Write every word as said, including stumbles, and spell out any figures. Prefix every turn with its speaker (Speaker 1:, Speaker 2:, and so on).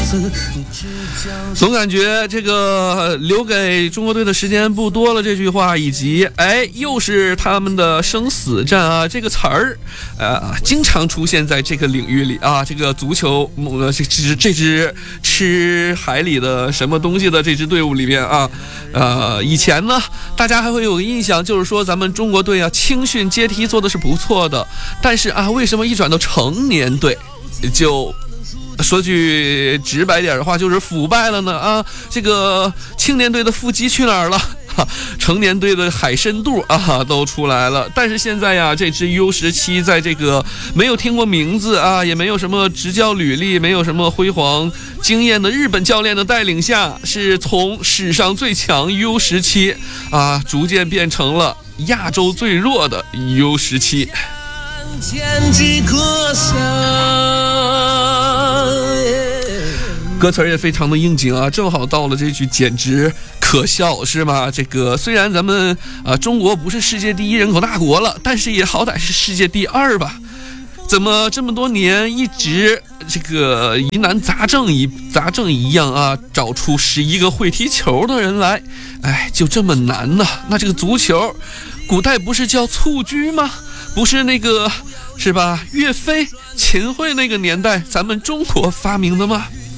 Speaker 1: 总感觉这个留给中国队的时间不多了，这句话以及哎又是他们的生死战啊这个词儿呃经常出现在这个领域里啊，这个足球呃这支这支吃海里的什么东西的这支队伍里面啊，呃以前呢大家还会有个印象，就是说咱们中国队啊青训阶梯做的是不错的，但是啊为什么一转到成年队就说句直白点的话就是腐败了呢啊，这个青年队的腹肌去哪儿了？成年队的海深度啊都出来了，但是现在呀，这支 U 十七 在这个没有听过名字啊，也没有什么执教履历，没有什么辉煌经验的日本教练的带领下，是从史上最强 U 十七 啊，逐渐变成了亚洲最弱的 U 十七。歌词也非常的应景啊，正好到了这句简直可笑是吗？这个虽然咱们啊、呃、中国不是世界第一人口大国了，但是也好歹是世界第二吧？怎么这么多年一直这个疑难杂症一杂症一样啊，找出十一个会踢球的人来，哎，就这么难呢？那这个足球，古代不是叫蹴鞠吗？不是那个是吧？岳飞、秦桧那个年代，咱们中国发明的吗？